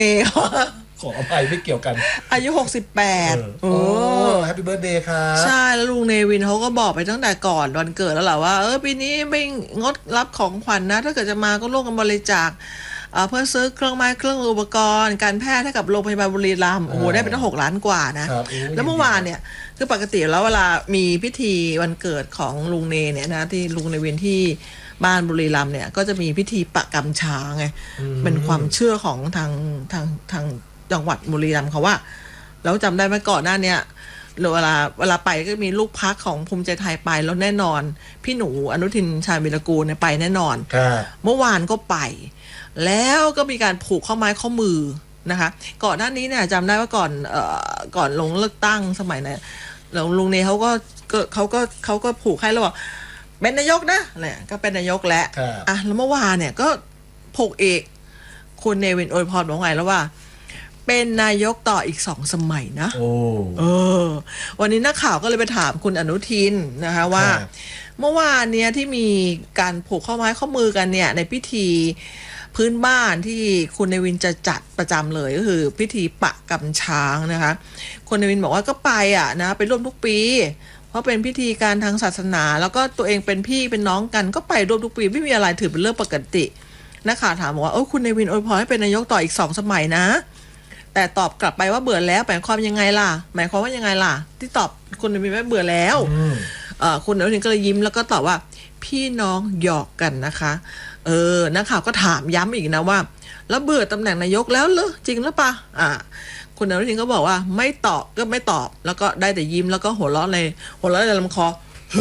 ขออภัยไม่เกี่ยวกันอายุ68 โอ้แฮปปี้เบิร์ธเดย์ครับใช่แล้วลุงเนวินเขาก็บอกไปตั้งแต่ก่อนวันเกิดแล้วแหละว่าปีนี้ไม่งดรับของขวัญนะถ้าเกิดจะมาก็ร่วมกันบริจาคเพื่อซื้อเครื่องไม้เครื่องอุปกรณ์การแพทย์ให้กับโรงพยาบาลบุรีรัมย์โอ้โหได้เป็นตั้ง6 ล้านกว่านะแล้วเมื่อวานเนี่ยคือปกติแล้วเวลามีพิธีวันเกิดของลุงเนเนี่ยนะที่ลุงเนวินที่บ้านบุรีรัมย์เนี่ยก็จะมีพิธีปะกำช้างไงเป็นความเชื่อของทางจังหวัดบุรีรัมย์เขาว่าแล้วจำได้ไหมก่อนหน้านี้เวลาไปก็มีลูกพักของภูมิใจไทยไปแล้วแน่นอนพี่หนูอนุทินชาญวีรกูลเนี่ยไปแน่นอนเมื่อวานก็ไปแล้วก็มีการผูกข้อไม้ข้อมือนะคะก่อนหน้านี้เนี่ยจำได้ว่าก่อนลงเลือกตั้งสมัยนั้นลุงเนเขาก็ผูกให้แล้วบอกเป็นนายกนะอะไรก็เป็นนายกแล้วแล้วเมื่อวานเนี่ยก็ผูกอีกคุณเนวินอวยพรบอกไงแล้วว่าเป็นนายกต่ออีก2 สมัยนะวันนี้นักข่าวก็เลยไปถามคุณอนุทินนะคะว่าเมื่อวานเนี้ยที่มีการผูกข้อไม้ข้อมือกันเนี่ยในพิธีพื้นบ้านที่คุณเนวินจะจัดประจำเลยก็คือพิธีปะกำช้างนะคะคุณเนวินบอกว่าก็ไปนะไปร่วมทุกปีเพราะเป็นพิธีการทางศาสนาแล้วก็ตัวเองเป็นพี่เป็นน้องกันก็ไปร่วมทุกปีไม่มีอะไรถือเป็นเรื่องปกตินักข่าวถามว่าคุณเนวินอวยพรให้เป็นนายกต่ออีก2 สมัยนะแต่ตอบกลับไปว่าเบื่อแล้วหมายความยังไงล่ะหมายความว่ายังไงล่ะที่ตอบคุณเนวินไม่เบื่อแล้วคุณอนุทินก็เลยยิ้มแล้วก็ตอบว่าพี่น้องหยอกกันนะคะนักข่าวก็ถามย้ำอีกนะว่าแล้วเบื่อตำแหน่งนายกแล้วเหรอจริงหรือเปล่าคุณอนุทินก็บอกว่าไม่ตอบก็ไม่ตอบแล้วก็ได้แต่ยิ้มแล้วก็หัวเราะในลำคอ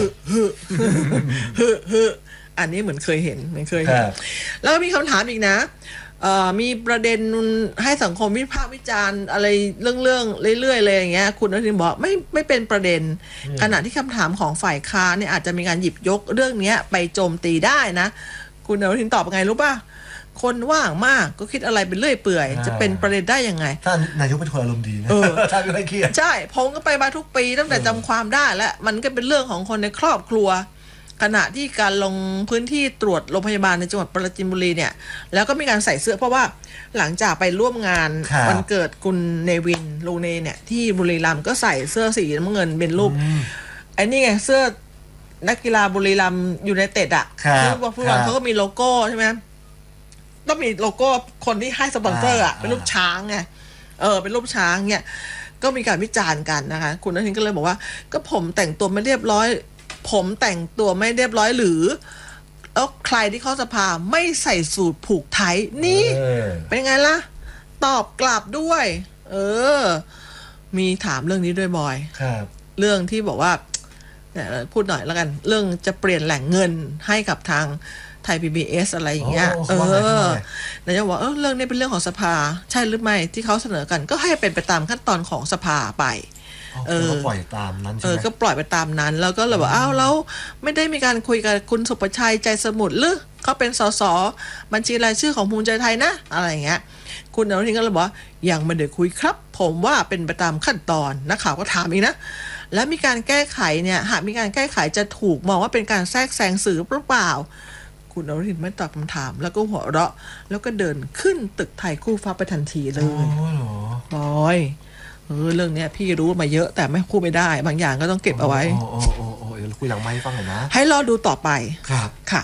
ฮึอันนี้เหมือนเคยเห็นแล้วก็มีคำถามอีกนะมีประเด็นให้สังคมวิพากษ์วิจารณ์อะไรเรื่องเรื่อยๆเลยอย่างเงี้ยคุณอนุทินบอกไม่เป็นประเด็นขณะที่คำถามของฝ่ายค้านเนี่ยอาจจะมีการหยิบยกเรื่องนี้ไปโจมตีได้นะคุณอนุทินตอบไงรู้ป่ะคนว่างมากก็คิดอะไรเป็นเรื่อยเปื่อยจะเป็นประเด็นได้ยังไงท่านนายกเป็นคนอารมณ์ดีนะท่านไม่เครียดใช่ผมก็ไปมาทุกปีตั้งแต่จำความได้และมันก็เป็นเรื่องของคนในครอบครัวขณะที่การลงพื้นที่ตรวจโรงพยาบาลในจังหวัดปราจีนบุรีเนี่ยแล้วก็มีการใส่เสื้อเพราะว่าหลังจากไปร่วมงานวันเกิดคุณเนวินลุงเนเนี่ยที่บุรีรัมย์ก็ใส่เสื้อสีน้ำเงินเป็นรูปไอ้นี่ไงเสื้อนักกีฬาบุรีรัมย์ยูไนเต็ดที่ว่าผู้บอลเขาก็มีโลโก้ใช่ไหมต้องมีโลโก้คนที่ให้สปอนเซอร์เป็นรูปช้างไงเป็นรูปช้างเนี่ยก็มีการวิจารณ์กันนะคะคุณอนุทินก็เลยบอกว่าก็ผมแต่งตัวไม่เรียบร้อยผมแต่งตัวไม่เรียบร้อยหรือแล้วใครที่เข้าสภาไม่ใส่สูทผูกไทนี่เป็นไงล่ะตอบกลับด้วยมีถามเรื่องนี้ด้วยบอยเรื่องที่บอกว่าพูดหน่อยแล้วกันเรื่องจะเปลี่ยนแหล่งเงินให้กับทางไทย PBS อะไรอย่างเงี้ยนายกบอกเรื่องนี้เป็นเรื่องของสภาใช่หรือไม่ที่เขาเสนอกันก็ให้เป็นไปตามขั้นตอนของสภาไปก็ปล่อยตามนั้นใช่ไหมก็ปล่อยไปตามนั้นแล้วก็เลยบอกแล้วไม่ได้มีการคุยกับคุณสุประชัยใจสมุทรหรือเขาเป็นสสบัญชีรายชื่อของภูมิใจไทยนะอะไรอย่างเงี้ยคุณอนุทินก็เลยบอกยังไม่ได้คุยครับผมว่าเป็นไปตามขั้นตอนนักข่าวก็ถามอีกนะแล้วมีการแก้ไขเนี่ยหากมีการแก้ไขจะถูกมองว่าเป็นการแทรกแซงสื่อหรือเปล่าคุณอนุทินไม่ตอบคำถามแล้วก็หัวเราะแล้วก็เดินขึ้นตึกไทยคู่ฟ้าไปทันทีเลยบอยเรื่องนี้พี่รู้มาเยอะแต่ไม่พูดไม่ได้บางอย่างก็ต้องเก็บเอาไว้เดี๋ยวคุยหลังไมค์ฟังหน่อยนะให้รอดูต่อไปครับค่ะ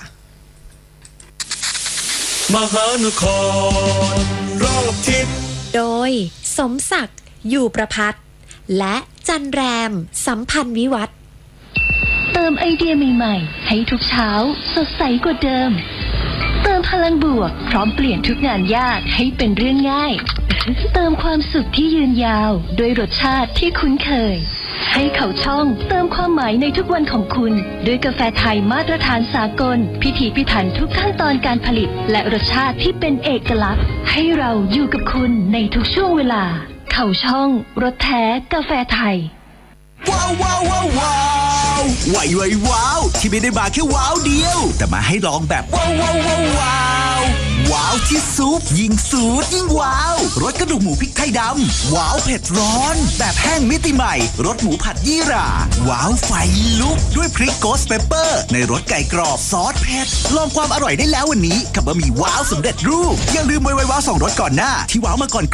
มหานครรอบทิศโดยสมศักดิ์อยู่ประภัตและจันแรมสัมพันธ์วิวัฒน์เติมไอเดียใหม่ๆให้ทุกเช้าสดใสกว่าเดิมเติมพลังบวกพร้อมเปลี่ยนทุกงานยากให้เป็นเรื่องง่ายเติมความสุขที่ยืนยาวด้วยรสชาติที่คุ้นเคยให้เขาช่องเติมความหมายในทุกวันของคุณด้วยกาแฟไทยมาตรฐานสากลพิถีพิถันทุกขั้นตอนการผลิตและรสชาติที่เป็นเอกลักษณ์ให้เราอยู่กับคุณในทุกช่วงเวลาเขาช่องรสแท้กาแฟไทยว้าวว้าวว้าวว้าวว้าวที่ไม่ได้มาแค่ว้าวเดียวแต่มาให้ลองแบบว้าวว้าวว้าวว้าวที่ซุปยิ่งสูตรยิ่งว้าวรสกระดูกหมูพริกไทยดำว้าวเผ็ดร้อนแบบแห้งมิติใหม่รสหมูผัดยี่หร่าว้าวไฟลุกด้วยพริกโกสเปปเปอร์ในรสไก่กรอบซอสเผ็ดลองความอร่อยได้แล้ววันนี้กับบะหมี่ว้าวสำเร็จรูปอย่าลืมไว้ว้าว2 รสก่อนหน้าที่ว้าวมาก่อน